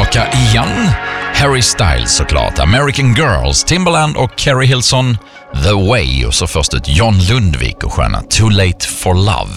tillbaka igen. Harry Styles såklart, American Girls, Timbaland och Carrie Hilson, The Way, och så först ut John Lundvik och sköna Too Late for Love.